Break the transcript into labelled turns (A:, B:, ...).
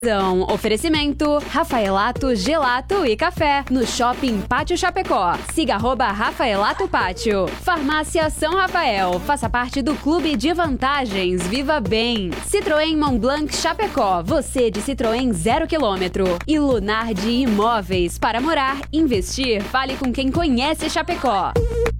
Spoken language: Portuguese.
A: Oferecimento Rafaelato Gelato e Café no Shopping Pátio Chapecó. Siga @Rafaelato Pátio. Farmácia São Rafael. Faça parte do clube de vantagens. Viva bem. Citroën Mont Blanc Chapecó. Você de Citroën 0 km. E Lunar de Imóveis. Para morar, investir, fale com quem conhece Chapecó.